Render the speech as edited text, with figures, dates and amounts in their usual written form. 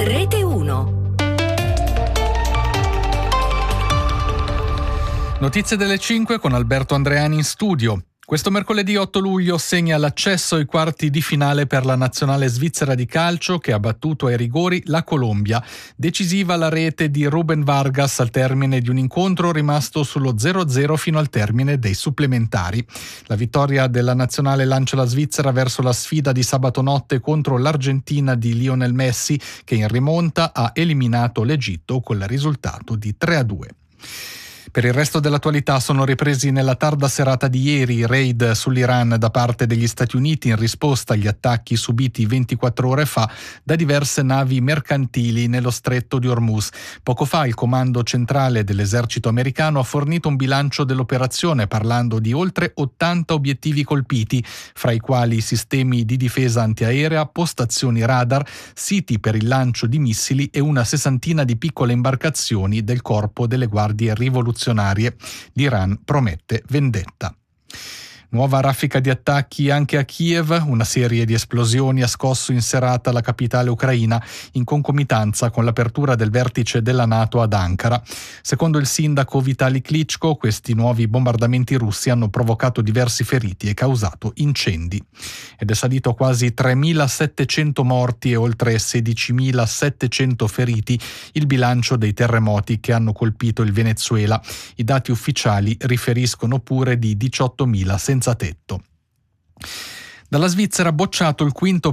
Rete 1. Notizie delle 5 con Alberto Andreani in studio. Questo mercoledì 8 luglio segna l'accesso ai quarti di finale per la nazionale svizzera di calcio che ha battuto ai rigori la Colombia. Decisiva la rete di Ruben Vargas al termine di un incontro rimasto sullo 0-0 fino al termine dei supplementari. La vittoria della nazionale lancia la Svizzera verso la sfida di sabato notte contro l'Argentina di Lionel Messi, che in rimonta ha eliminato l'Egitto con il risultato di 3-2. Per il resto dell'attualità sono ripresi nella tarda serata di ieri i raid sull'Iran da parte degli Stati Uniti in risposta agli attacchi subiti 24 ore fa da diverse navi mercantili nello stretto di Hormuz. Poco fa il comando centrale dell'esercito americano ha fornito un bilancio dell'operazione parlando di oltre 80 obiettivi colpiti, fra i quali sistemi di difesa antiaerea, postazioni radar, siti per il lancio di missili e una sessantina di piccole imbarcazioni del corpo delle guardie rivoluzionarie. L'Iran promette vendetta. Nuova raffica di attacchi anche a Kiev, una serie di esplosioni ha scosso in serata la capitale ucraina in concomitanza con l'apertura del vertice della NATO ad Ankara. Secondo il sindaco Vitali Klitschko, questi nuovi bombardamenti russi hanno provocato diversi feriti e causato incendi. Ed è salito a quasi 3.700 morti e oltre 16.700 feriti il bilancio dei terremoti che hanno colpito il Venezuela. I dati ufficiali riferiscono pure di 18.000 senza tetto. Dalla Svizzera bocciato il quinto